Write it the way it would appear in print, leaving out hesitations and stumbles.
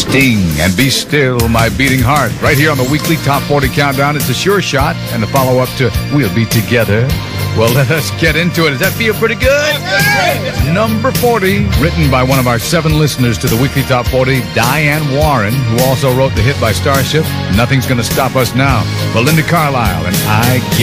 Sting and Be Still, My Beating Heart. Right here on the weekly Top 40 Countdown. It's a sure shot and a follow-up to We'll Be Together. Well, let us get into it. Does that feel pretty good? Number 40, written by one of our 7 listeners to the weekly Top 40, Diane Warren, who also wrote the hit by Starship, Nothing's Gonna Stop Us Now. Belinda Carlisle and I